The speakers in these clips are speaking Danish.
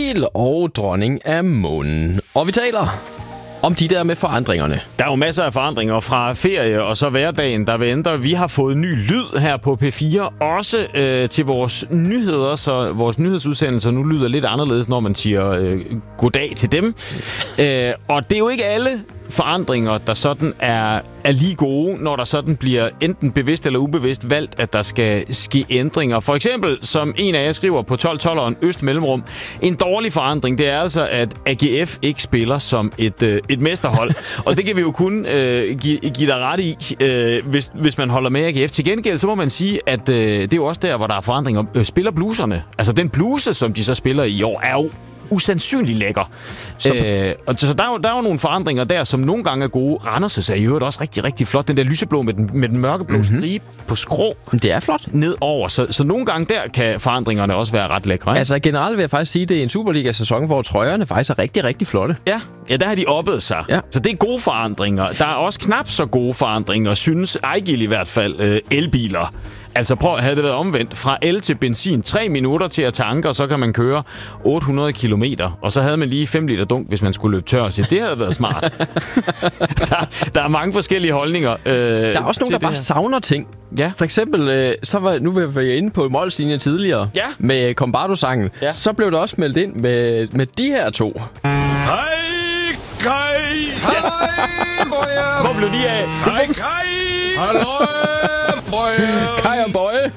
Emil og dronning af månen. Og vi taler om de der med forandringerne. Der er jo masser af forandringer fra ferie og så hverdagen, der venter. Vi har fået ny lyd her på P4, også til vores nyheder, så vores nyhedsudsendelser nu lyder lidt anderledes, når man siger goddag til dem. Og det er jo ikke alle forandringer, der sådan er lige gode, når der sådan bliver enten bevidst eller ubevidst valgt, at der skal ske ændringer. For eksempel, som en af jer skriver på 12-12'eren Øst Mellemrum, en dårlig forandring, det er altså, at AGF ikke spiller som et mesterhold. Og det kan vi jo kun give dig ret i, hvis man holder med AGF. Til gengæld, så må man sige, at det er jo også der, hvor der er forandringer. Spiller bluserne. Altså den bluse, som de så spiller i år, er jo usandsynligt lækker. Så der er jo nogle forandringer der, som nogle gange er gode. Randers er i øvrigt også rigtig, rigtig flot. Den der lyseblå med den mørkeblå stribe på skrå. Det er flot. Nedover. Så nogle gange der kan forandringerne også være ret lækre. Ikke? Altså generelt vil jeg faktisk sige, at det er en Superliga-sæson, hvor trøjerne faktisk er rigtig, rigtig flotte. Ja, der har de oppet sig. Ja. Så det er gode forandringer. Der er også knap så gode forandringer, synes Ejgil i hvert fald, elbiler. Altså prøv at have det været omvendt. Fra el til benzin, 3 minutter til at tanke, og så kan man køre 800 kilometer. Og så havde man lige 5 liter dunk, hvis man skulle løbe tør. Så det havde været smart. der er mange forskellige holdninger. Der er også nogen, der bare savner ting. Ja. For eksempel, nu var jeg inde på Molslinjen tidligere med Combardo-sangen. Ja. Så blev der også meldt ind med de her to. Hej, Kai! Hej, Bøje! Hvor blev de af? Hej, Kai! Halløj, Bøje! Kai og Bøje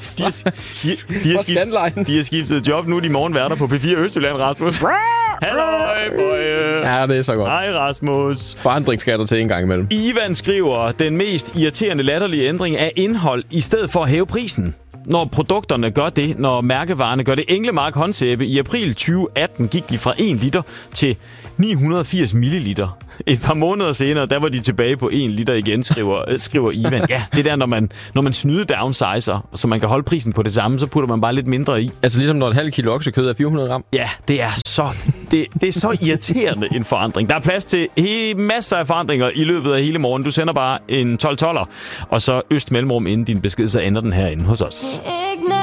de har skiftet job nu, de morgenværter på P4 Østjylland, Rasmus. Halløj, Bøje! Ja, det er så godt. Hej, Rasmus. Forandring skal der til en gang imellem. Ivan skriver, den mest irriterende latterlige ændring af indhold, i stedet for at hæve prisen. Når produkterne gør det, når mærkevarerne gør det. Englemark håndsæbe i april 2018 gik de fra 1 liter til 980 milliliter. Et par måneder senere, der var de tilbage på 1 liter igen, skriver Ivan. Ja, det der, når man snyder downsizer, så man kan holde prisen på det samme, så putter man bare lidt mindre i. Altså ligesom når et halvt kilo oksekød er 400 gram? Ja, det er så irriterende en forandring. Der er plads til masser af forandringer i løbet af hele morgen. Du sender bare en 12-12'er, og så Øst Mellemrum inden din besked, så ender den herinde hos os.